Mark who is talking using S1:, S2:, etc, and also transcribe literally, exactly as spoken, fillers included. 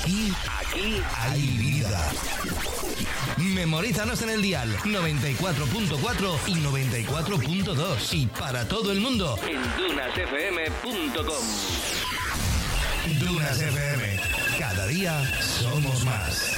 S1: Aquí, aquí hay vida. Memorízanos en el dial noventa y cuatro punto cuatro y noventa y cuatro punto dos y para todo el mundo en dunas f m punto com. Dunas F M. Cada día somos más.